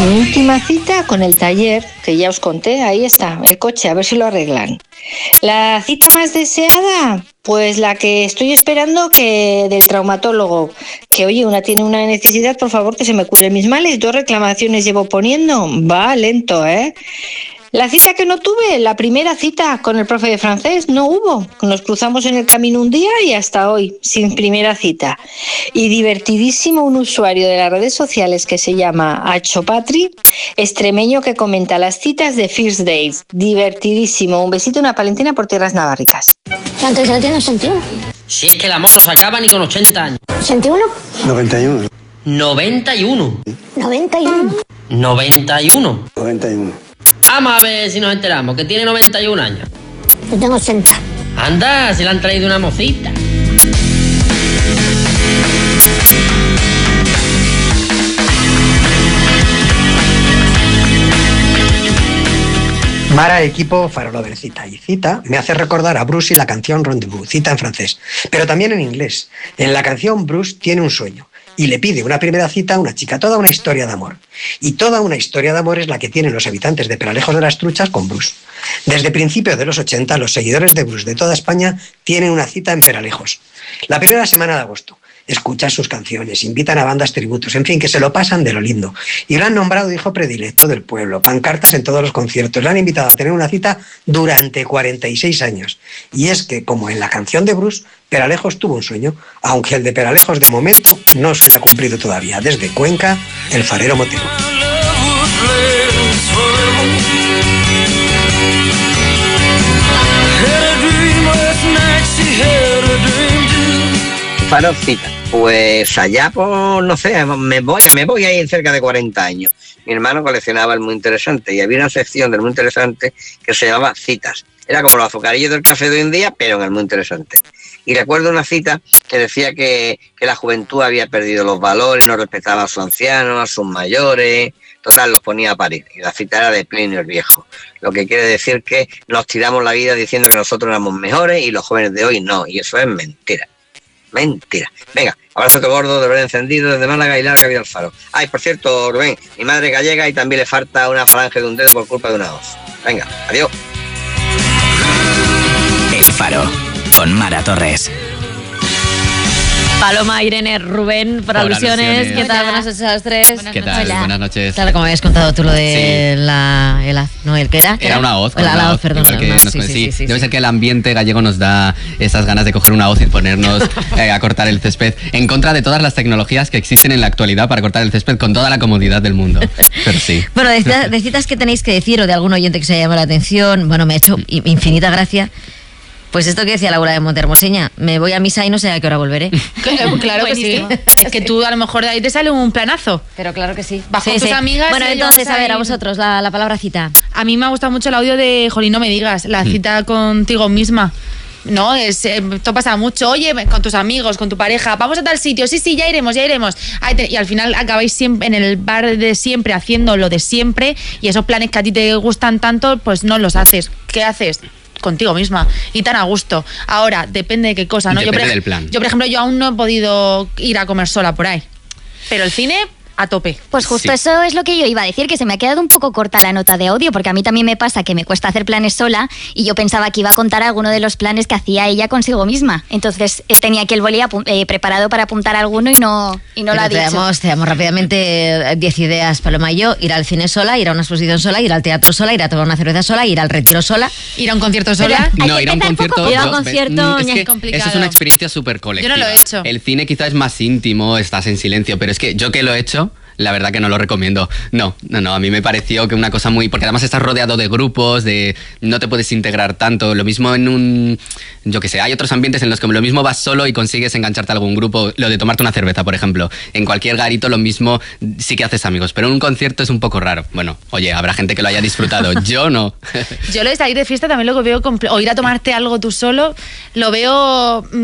Mi última cita con el taller, que ya os conté, ahí está, el coche, a ver si lo arreglan. La cita más deseada, pues la que estoy esperando que del traumatólogo, que oye, una tiene una necesidad, por favor, que se me curen mis males, 2 reclamaciones llevo poniendo, va lento, ¿eh? La cita que no tuve, la primera cita con el profe de francés, no hubo. Nos cruzamos en el camino un día y hasta hoy, sin primera cita. Y divertidísimo un usuario de las redes sociales que se llama Achopatri, extremeño, que comenta las citas de First Dates. Divertidísimo. Un besito y una palentina por tierras naváricas. ¿Cuántos ya tienes? 81. Si es que el amor no se acaba ni con 80 años. ¿81? 91. 91. 91. 91. 91. Vamos a ver si nos enteramos, que tiene 91 años. Yo tengo 80. Anda, se le han traído una mocita. Mara, equipo, Farolover, cita. Y cita me hace recordar a Bruce y la canción Rendezvous, cita en francés, pero también en inglés. En la canción Bruce tiene un sueño y le pide una primera cita a una chica, toda una historia de amor. Y toda una historia de amor es la que tienen los habitantes de Peralejos de las Truchas con Bruce. Desde principios de los 80, los seguidores de Bruce de toda España tienen una cita en Peralejos. La primera semana de agosto. Escuchan sus canciones, invitan a bandas tributos, en fin, que se lo pasan de lo lindo. Y lo han nombrado hijo predilecto del pueblo, pancartas en todos los conciertos. Le han invitado a tener una cita durante 46 años. Y es que, como en la canción de Bruce, Peralejos tuvo un sueño, aunque el de Peralejos de momento no se le ha cumplido todavía. Desde Cuenca, el farero motero. Farocita, pues allá por, no sé, me voy a ir cerca de 40 años. Mi hermano coleccionaba el Muy Interesante y había una sección del Muy Interesante que se llamaba Citas. Era como los azucarillos del café de hoy en día, pero en el Muy Interesante. Y recuerdo una cita que decía que la juventud había perdido los valores, no respetaba a sus ancianos, a sus mayores, total, los ponía a parir. Y la cita era de Plinio el Viejo. Lo que quiere decir que nos tiramos la vida diciendo que nosotros éramos mejores y los jóvenes de hoy no. Y eso es mentira. Mentira. Venga, abrazo gordo, de ver encendido desde Málaga y larga vida al faro. Ay, por cierto, Rubén, mi madre gallega y también le falta una falange de un dedo por culpa de una hoz. Venga, adiós. El Faro, con Mara Torres. Paloma, Irene, Rubén, por alusiones. ¿Qué tal? Buenas noches a los tres. ¿Qué tal? Hola. Buenas noches. Tal como habías contado tú lo de sí. ¿el qué era? Era una hoz. La hoz, perdón. Sí. Debe ser que el ambiente gallego nos da esas ganas de coger una hoz y ponernos a cortar el césped, en contra de todas las tecnologías que existen en la actualidad para cortar el césped con toda la comodidad del mundo. Pero sí. Bueno, de citas que tenéis que decir o de algún oyente que se haya llamado la atención, bueno, me ha hecho infinita gracia. Pues esto que decía Laura de Montehermoseña, me voy a misa y no sé a qué hora volveré. Claro que sí. Es que tú a lo mejor de ahí te sale un planazo. Pero claro que sí. Bajo tus amigas. Bueno, entonces, a ver, a vosotros, la palabra cita. A mí me ha gustado mucho el audio de Jolín, no me digas, la cita contigo misma. No, esto pasa mucho. Oye, con tus amigos, con tu pareja, vamos a tal sitio. Sí, ya iremos. Y al final acabáis siempre en el bar de siempre, haciendo lo de siempre, y esos planes que a ti te gustan tanto, pues no los haces. ¿Qué haces? Contigo misma y tan a gusto. Ahora, depende de qué cosa, ¿no? Depende del plan. Yo, por ejemplo, aún no he podido ir a comer sola por ahí. Pero el cine, a tope. Pues justo eso es lo que yo iba a decir, que se me ha quedado un poco corta la nota de audio, porque a mí también me pasa que me cuesta hacer planes sola y yo pensaba que iba a contar alguno de los planes que hacía ella consigo misma. Entonces tenía aquí el boli preparado para apuntar alguno y no lo ha dicho. Te damos rápidamente 10 ideas, Paloma y yo. Ir al cine sola, ir a una exposición sola, ir al teatro sola, ir a tomar una cerveza sola, ir al retiro sola. Ir a un concierto sola. No, ir a un concierto. Ir a un concierto es complicado. Eso es una experiencia súper colectiva. Yo no lo he hecho. El cine quizás es más íntimo, estás en silencio, pero es que yo que lo he hecho, la verdad que no lo recomiendo. No, a mí me pareció que una cosa muy... Porque además estás rodeado de grupos, no te puedes integrar tanto. Lo mismo en un... Yo qué sé, hay otros ambientes en los que lo mismo vas solo y consigues engancharte a algún grupo. Lo de tomarte una cerveza, por ejemplo. En cualquier garito lo mismo, sí que haces amigos. Pero en un concierto es un poco raro. Bueno, oye, habrá gente que lo haya disfrutado. Yo no. Yo lo de salir de fiesta también lo veo... O ir a tomarte algo tú solo, lo veo